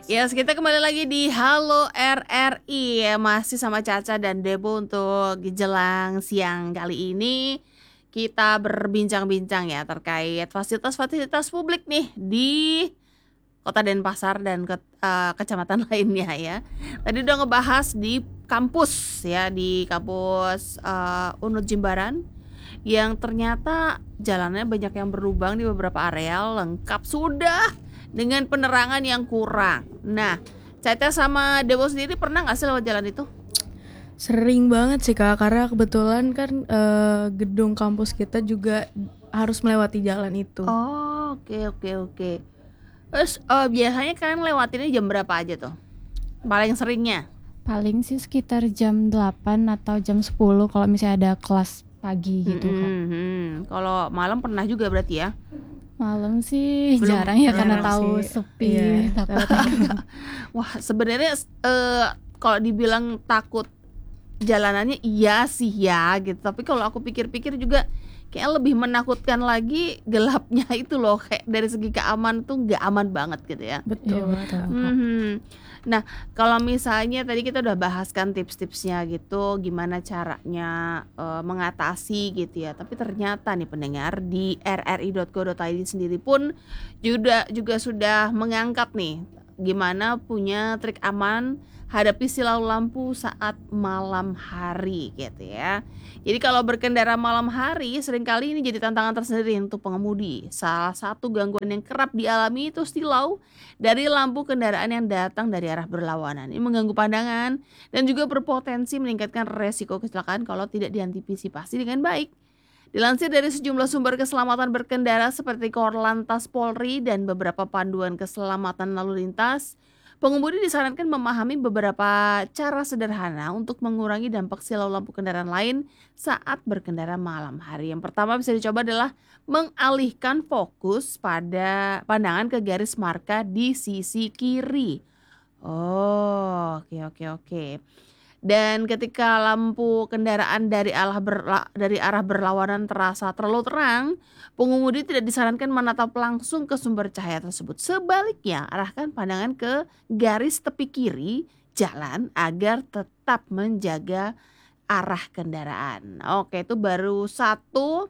Yes, kita kembali lagi di Halo RRI ya, masih sama Caca dan Debo untuk jelang siang kali ini. Kita berbincang-bincang ya terkait fasilitas-fasilitas publik nih di Kota Denpasar dan kecamatan lainnya ya. Tadi udah ngebahas di kampus ya, di kampus Unut Jimbaran yang ternyata jalannya banyak yang berlubang di beberapa area, lengkap sudah dengan penerangan yang kurang. Nah, Caca sama Dewo sendiri pernah nggak sih lewat jalan itu? Sering banget sih Kak, karena kebetulan kan gedung kampus kita juga harus melewati jalan itu. Oh, oke. Terus biasanya kalian lewatinnya jam berapa aja tuh? Paling seringnya? Paling sih sekitar jam 8 atau jam 10 kalau misalnya ada kelas pagi gitu Kak. Kalau malam pernah juga berarti ya? Malam sih Belum, jarang ya karena jarang tahu sih. sepi. Iya. Wah, sebenarnya kalau dibilang takut jalanannya iya sih ya gitu. Tapi kalau aku pikir-pikir juga kayak lebih menakutkan lagi gelapnya itu loh. Kayak dari segi keamanan tuh nggak aman banget gitu ya. Betul. Nah, kalau misalnya tadi kita udah bahas kan tips-tipsnya gitu, gimana caranya mengatasi gitu ya. Tapi ternyata nih pendengar di rri.co.id sendiri pun juga sudah mengangkat nih gimana punya trik aman hadapi silau lampu saat malam hari gitu ya. Jadi kalau berkendara malam hari seringkali ini jadi tantangan tersendiri untuk pengemudi. Salah satu gangguan yang kerap dialami itu silau dari lampu kendaraan yang datang dari arah berlawanan. Ini mengganggu pandangan dan juga berpotensi meningkatkan resiko kecelakaan kalau tidak diantisipasi dengan baik. Dilansir dari sejumlah sumber keselamatan berkendara seperti Korlantas Polri dan beberapa panduan keselamatan lalu lintas, pengemudi disarankan memahami beberapa cara sederhana untuk mengurangi dampak silau lampu kendaraan lain saat berkendara malam hari. Yang pertama bisa dicoba adalah mengalihkan fokus pada pandangan ke garis marka di sisi kiri. Oh, oke. Dan ketika lampu kendaraan dari arah berlawanan terasa terlalu terang, pengemudi tidak disarankan menatap langsung ke sumber cahaya tersebut. Sebaliknya, arahkan pandangan ke garis tepi kiri jalan agar tetap menjaga arah kendaraan. Oke, itu baru satu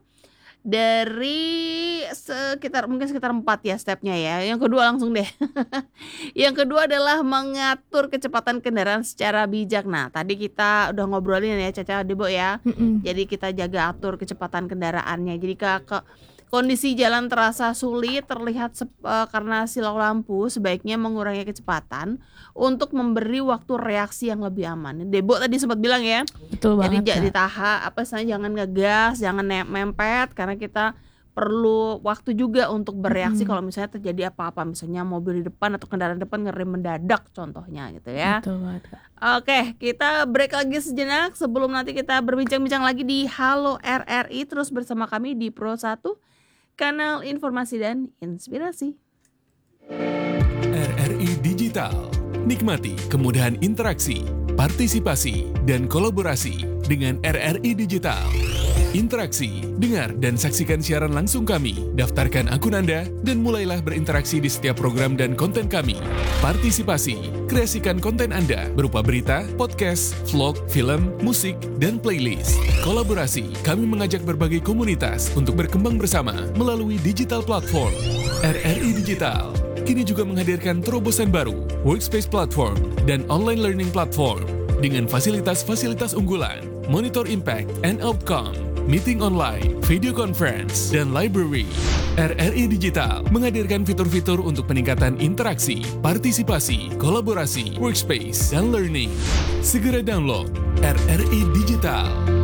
dari sekitar 4 ya stepnya ya. Yang kedua langsung deh. Yang kedua adalah mengatur kecepatan kendaraan secara bijak. Nah, tadi kita udah ngobrolin ya Caca Debo ya. Jadi kita jaga atur kecepatan kendaraannya. Jadi kondisi jalan terasa sulit terlihat karena silau lampu, sebaiknya mengurangi kecepatan untuk memberi waktu reaksi yang lebih aman. Debo tadi sempat bilang ya. Betul banget. Jadi jangan ngegas, jangan mempet karena kita perlu waktu juga untuk bereaksi kalau misalnya terjadi apa-apa, misalnya mobil di depan atau kendaraan depan ngerem mendadak contohnya gitu ya. Betul banget. Oke, kita break lagi sejenak sebelum nanti kita berbincang-bincang lagi di Halo RRI terus bersama kami di Pro 1, kanal informasi dan inspirasi. RRI Digital. Nikmati kemudahan interaksi, partisipasi, dan kolaborasi dengan RRI Digital. Interaksi, dengar dan saksikan siaran langsung kami. Daftarkan akun Anda dan mulailah berinteraksi di setiap program dan konten kami. Partisipasi, kreasikan konten Anda berupa berita, podcast, vlog, film, musik, dan playlist. Kolaborasi, kami mengajak berbagai komunitas untuk berkembang bersama melalui digital platform. RRI Digital kini juga menghadirkan terobosan baru, workspace platform, dan online learning platform dengan fasilitas-fasilitas unggulan, monitor impact and outcome, meeting online, video conference, dan library. RRI Digital menghadirkan fitur-fitur untuk peningkatan interaksi, partisipasi, kolaborasi, workspace, dan learning. Segera download RRI Digital.